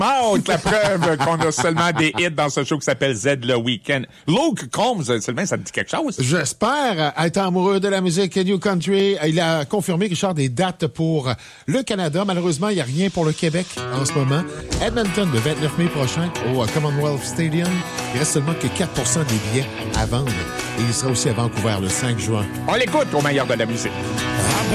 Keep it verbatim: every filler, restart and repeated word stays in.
Montre la preuve qu'on a seulement des hits dans ce show qui s'appelle Z le Weekend. Luke Combs, seulement, ça te dit quelque chose? J'espère être amoureux de la musique New Country. Il a confirmé, Richard, des dates pour le Canada. Malheureusement, il n'y a rien pour le Québec en ce moment. Edmonton, le vingt-neuf mai prochain, au Commonwealth Stadium. Il reste seulement que quatre pour cent des billets à vendre. Et il sera aussi à Vancouver le cinq juin. On l'écoute au meilleur de la musique.